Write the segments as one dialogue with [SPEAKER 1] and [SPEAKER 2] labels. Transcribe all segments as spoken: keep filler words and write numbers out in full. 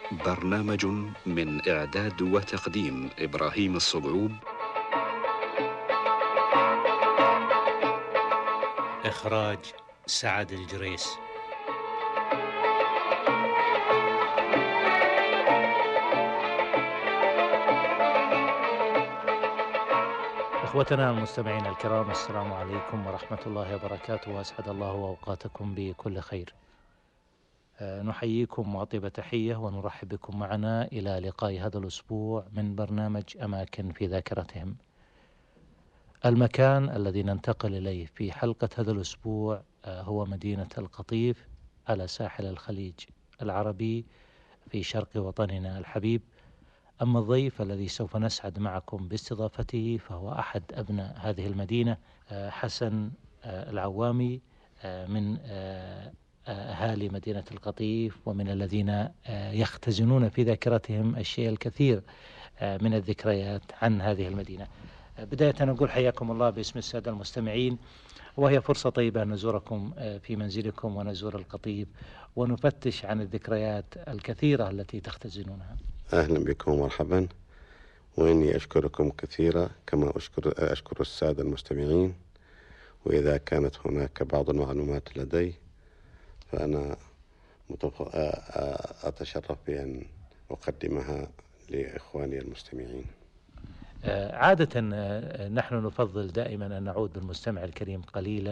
[SPEAKER 1] برنامج من إعداد وتقديم إبراهيم الصبعوب،
[SPEAKER 2] إخراج سعد الجريس. إخوتنا المستمعين الكرام، السلام عليكم ورحمة الله وبركاته، وأسعد الله أوقاتكم بكل خير. أه نحييكم وأطيب تحية ونرحب بكم معنا إلى لقاء هذا الأسبوع من برنامج أماكن في ذاكرتهم. المكان الذي ننتقل إليه في حلقة هذا الأسبوع أه هو مدينة القطيف على ساحل الخليج العربي في شرق وطننا الحبيب. أما الضيف الذي سوف نسعد معكم باستضافته فهو أحد أبناء هذه المدينة، حسن العوامي، من أهالي مدينة القطيف، ومن الذين يختزنون في ذاكرتهم الشيء الكثير من الذكريات عن هذه المدينة. بداية نقول حياكم الله باسم السادة المستمعين، وهي فرصة طيبة أن نزوركم في منزلكم ونزور القطيف ونفتش عن الذكريات الكثيرة التي تختزنونها.
[SPEAKER 3] أهلا بكم ومرحبا، وإني أشكركم كثيرا كما أشكر, أشكر السادة المستمعين. وإذا كانت هناك بعض المعلومات لدي فأنا متف... أتشرف بأن أقدمها لإخواني المستمعين.
[SPEAKER 2] عادة نحن نفضل دائما أن نعود بالمستمع الكريم قليلا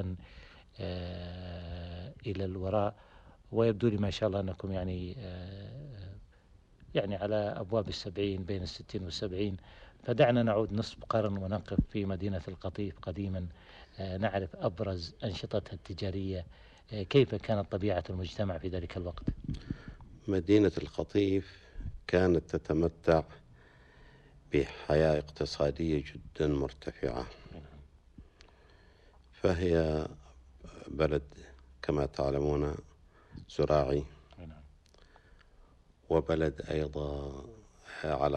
[SPEAKER 2] إلى الوراء، ويبدو لي ما شاء الله أنكم يعني يعني على أبواب السبعين، بين الستين والسبعين، فدعنا نعود نصف قرن ونقف في مدينة القطيف قديما، نعرف أبرز أنشطتها التجارية. كيف كانت طبيعة المجتمع في ذلك الوقت؟
[SPEAKER 3] مدينة القطيف كانت تتمتع بحياة اقتصادية جدا مرتفعة، فهي بلد كما تعلمون زراعي، وبلد أيضا على